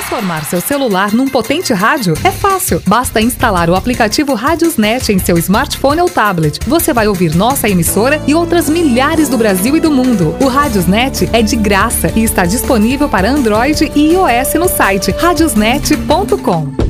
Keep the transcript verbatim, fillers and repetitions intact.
Transformar seu celular num potente rádio é fácil. Basta instalar o aplicativo Radiosnet em seu smartphone ou tablet. Você vai ouvir nossa emissora e outras milhares do Brasil e do mundo. O Radiosnet é de graça e está disponível para Android e iOS no site radiosnet ponto com.